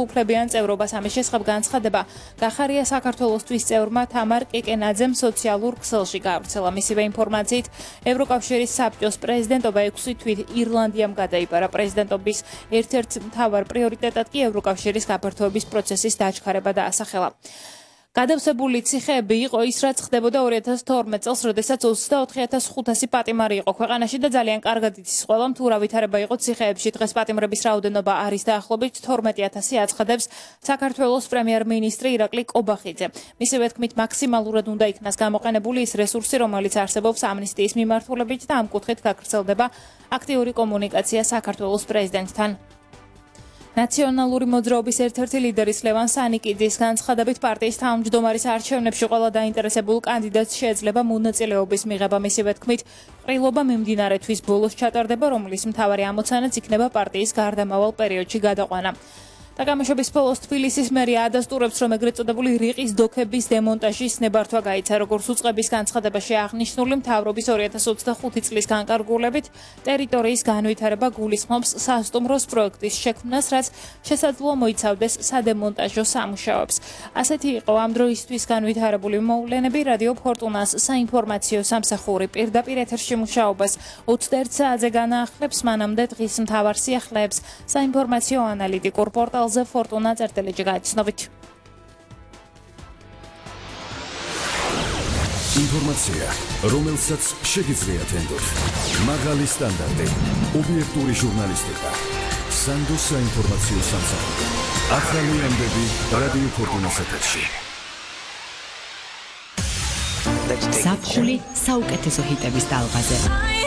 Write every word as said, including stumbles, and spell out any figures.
სრულუფლებიან წევრობას. ამის შესახებ განცხადება გახარია საქართველოსთვის წევრმა თამარ კეკენაძემ სოციალურ ქსელში გავრცელა. მისივე ინფორმაციით, ევროკავშირის საბჭოს პრეზიდენტობა ექვსი თვით ირლანდიამ გადაიბარა. პრეზიდენტობის ერთ-ერთ მთავარ პრიორიტეტად კი ევროკავშირის გაფართოების პროცესის დაჩქარება დაასახელა. გადავსებული ციხეები იყო ის, რაც ხდებოდა ორი ათას თორმეტ წელს, როდესაც ოცდაოთხი ათას ხუთასი პატიმარი იყო ქვეყანაში და ძალიან კარგად იცის ყველამ თუ რა ვითარება იყო ციხეებში. დღეს პატიმრების რაოდენობა არის დაახლოებით თორმეტი ათასი, აცხადებს საქართველოს პრემიერ-მინისტრი ირაკლი კობახიძე. მისივე თქმით, მაქსიმალურად უნდა იქნას გამოყენებული ის რესურსი, რომელიც არსებობს ამნისტიის მიმართულებით და ამ კუთხით გაგრძელდება აქტიური კომუნიკაცია საქართველოს პრეზიდენტთან. ნაციონალური მოძრაობის ერთ-ერთი ლიდერის ლევან სანიკიძის განცხადებით პარტიის თავმჯდომარის არჩევნებში ყველა დაინტერესებულ კანდიდატს შეეძლება მონაწილეობის მიღება. მისივე თქმით, ყრილობა მიმდინარე თვის ბოლოს ჩატარდება, რომლის მთავარი ამოცანაც იქნება პარტიის გარდამავალ პერიოდში გადაყვანა. თამაშობის ბოლოს თბილისის მერია ადასტურებს, რომ ეგრეთ წოდებული რიყის დოქების დემონტაჟის ნებართვა გაიცა. როგორც უწყების განცხადებაში აღნიშნული, მთავრობის ორი ათას ოცდახუთი წლის განკარგულებით ტერიტორიის განვითარება გულისხმობს სასტუმროს პროექტის შექმნას, რაც შესაძლოა მოიცავდეს სადემონტაჟო სამუშაოებს. ასეთი იყო ამ დროისთვის განვითარებული მოვლენები. რადიო ფორტუნას საინფორმაციო სამსახური პირდაპირ ეთერში მუშაობას ოცდაერთ საათზე განაახლებს, მანამდე დღის მთავარ სიახლეებს საინფორმაციო ანალიტიკურ პორტალ Fortuna წერტილეჯი გაიცნობით. ინფორმაცია, რომელსაც შეგიძლიათ ენდოთ. მაღალი სტანდარტი, ობიექტური ჟურნალისტიკა. სანდოს საინფორმაციო სამსახური. ახალი ამბები რადიო ფორტუნას ეთერში. ზაფხული საუკეთესო ჰიტების ტალღაზე.